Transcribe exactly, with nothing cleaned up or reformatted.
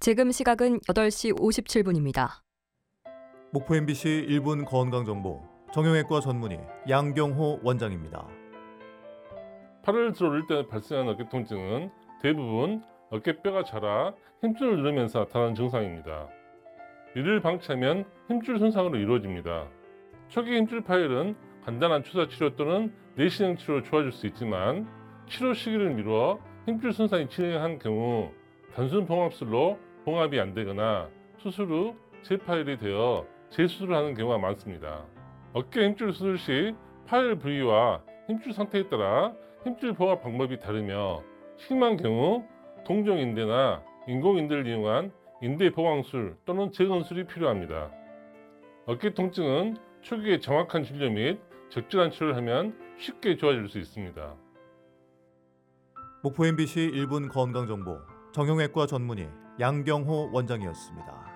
지금 시각은 여덟 시 오십칠 분입니다. 목포 엠비씨 일 분 건강정보 정형외과 전문의 양경호 원장입니다. 팔을 들어 올릴 때 발생하는 어깨 통증은 대부분 어깨뼈가 자라 힘줄을 누르면서 나타나는 증상입니다. 이를 방치하면 힘줄 손상으로 이루어집니다. 초기 힘줄 파열은 간단한 주사 치료 또는 내시경 치료로 좋아질 수 있지만 치료 시기를 미루어 힘줄 손상이 진행한 경우 단순 봉합술로 봉합이 안 되거나 수술 후 재파열이 되어 재수술을 하는 경우가 많습니다. 어깨 힘줄 수술 시 파열 부위와 힘줄 상태에 따라 힘줄 봉합 방법이 다르며 심한 경우 동종인대나 인공인대를 이용한 인대 보강술 또는 재건술이 필요합니다. 어깨 통증은 초기에 정확한 진료 및 적절한 치료를 하면 쉽게 좋아질 수 있습니다. 목포 엠비씨 일 분 건강정보 정형외과 전문의 양경호 원장이었습니다.